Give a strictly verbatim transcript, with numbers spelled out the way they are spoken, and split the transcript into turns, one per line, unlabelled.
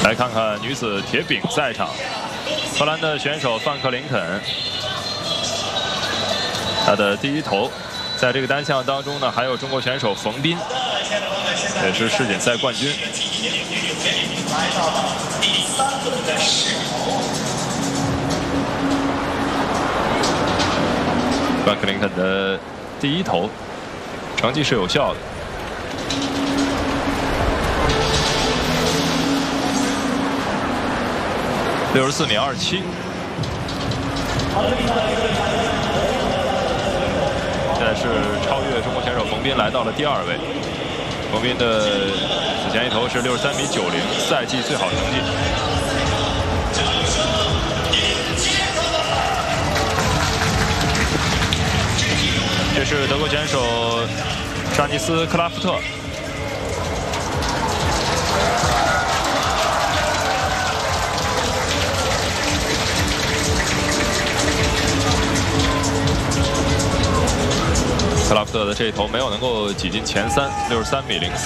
来看看女子铁饼赛场，荷兰的选手范克林肯，她的第一头，在这个单项当中呢，还有中国选手冯彬，也是世锦赛冠军。范克林肯的第一头，成绩是有效的。 六十四米二七，现在是超越中国选手冯彬来到了第二位。冯彬的此前一头是六十三米九零，赛季最好成绩。这是德国选手沙尼斯·克拉夫特。 克拉夫特的这一头没有能够挤进前三，六十三米零四。